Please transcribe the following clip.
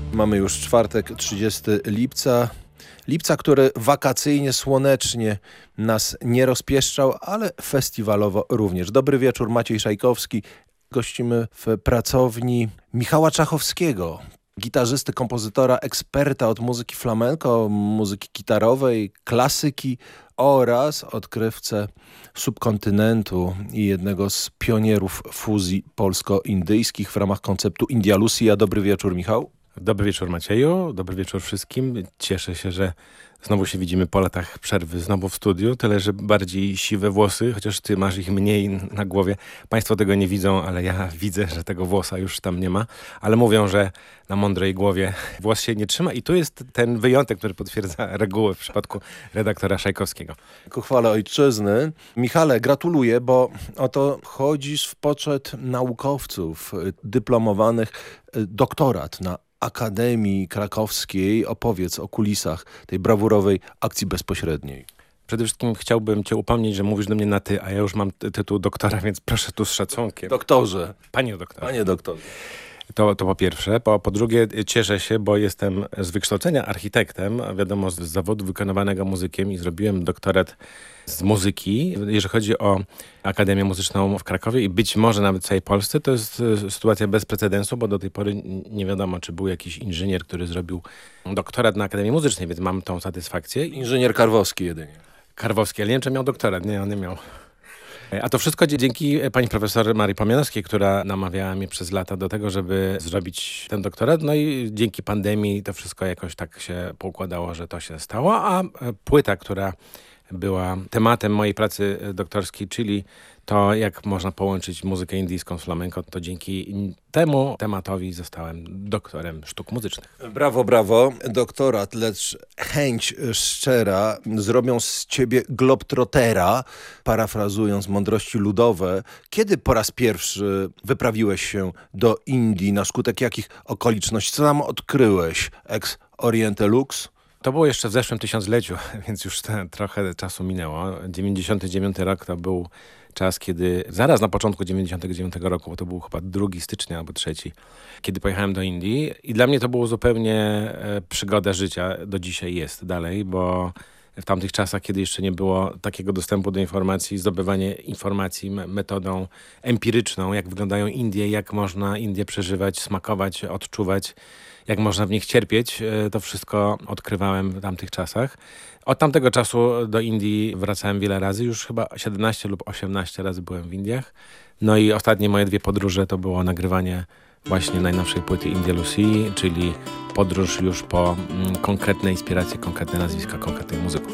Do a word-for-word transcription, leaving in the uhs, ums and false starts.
Mamy już czwartek, trzydziestego lipca. Lipca, który wakacyjnie, słonecznie nas nie rozpieszczał, ale festiwalowo również. Dobry wieczór, Maciej Szajkowski. Gościmy w pracowni Michała Czachowskiego, gitarzysty, kompozytora, eksperta od muzyki flamenco, muzyki gitarowej, klasyki oraz odkrywcę subkontynentu i jednego z pionierów fuzji polsko-indyjskich w ramach konceptu India Lucia. Dobry wieczór, Michał. Dobry wieczór, Macieju. Dobry wieczór wszystkim. Cieszę się, że znowu się widzimy po latach przerwy, znowu w studiu. Tyle, że bardziej siwe włosy, chociaż ty masz ich mniej na głowie. Państwo tego nie widzą, ale ja widzę, że tego włosa już tam nie ma. Ale mówią, że na mądrej głowie włos się nie trzyma i tu jest ten wyjątek, który potwierdza regułę w przypadku redaktora Szajkowskiego. Ku chwale ojczyzny. Michale, gratuluję, bo oto chodzisz w poczet naukowców dyplomowanych, doktorat na Akademii Krakowskiej. Opowiedz o kulisach tej brawurowej akcji bezpośredniej. Przede wszystkim chciałbym cię upomnieć, że mówisz do mnie na ty, a ja już mam ty tytuł doktora, więc proszę tu z szacunkiem. Doktorze. Panie doktorze. Panie doktorze. To, to po pierwsze. Po, po drugie cieszę się, bo jestem z wykształcenia architektem, a wiadomo z zawodu wykonywanego muzykiem i zrobiłem doktorat z muzyki. Jeżeli chodzi o Akademię Muzyczną w Krakowie i być może nawet w całej Polsce, to jest sytuacja bez precedensu, bo do tej pory nie wiadomo, czy był jakiś inżynier, który zrobił doktorat na Akademii Muzycznej, więc mam tą satysfakcję. Inżynier Karwowski jedynie. Karwowski, ale nie wiem, czy miał doktorat. Nie, on nie miał. A to wszystko dzięki pani profesor Marii Pomianowskiej, która namawiała mnie przez lata do tego, żeby zrobić ten doktorat. No i dzięki pandemii to wszystko jakoś tak się poukładało, że to się stało. A płyta, która była tematem mojej pracy doktorskiej, czyli to, jak można połączyć muzykę indyjską z flamenco, to dzięki temu tematowi zostałem doktorem sztuk muzycznych. Brawo, brawo. Doktorat, lecz chęć szczera zrobią z ciebie globtrotera, parafrazując mądrości ludowe. Kiedy po raz pierwszy wyprawiłeś się do Indii? Na skutek jakich okoliczności? Co tam odkryłeś? Ex Oriente Lux? To było jeszcze w zeszłym tysiącleciu, więc już te, trochę czasu minęło. dziewięćdziesiąty dziewiąty rok to był czas, kiedy zaraz na początku dziewięćdziesiątego dziewiątego roku, bo to był chyba drugiego stycznia albo trzeciego, kiedy pojechałem do Indii i dla mnie to było zupełnie e, przygoda życia. Do dzisiaj jest dalej, bo w tamtych czasach, kiedy jeszcze nie było takiego dostępu do informacji, zdobywanie informacji metodą empiryczną, jak wyglądają Indie, jak można Indie przeżywać, smakować, odczuwać, jak można w nich cierpieć, to wszystko odkrywałem w tamtych czasach. Od tamtego czasu do Indii wracałem wiele razy, już chyba siedemnaście lub osiemnaście razy byłem w Indiach. No i ostatnie moje dwie podróże to było nagrywanie właśnie najnowszej płyty India Lucia, czyli podróż już po mm, konkretne inspiracje, konkretne nazwiska, konkretnych muzyków.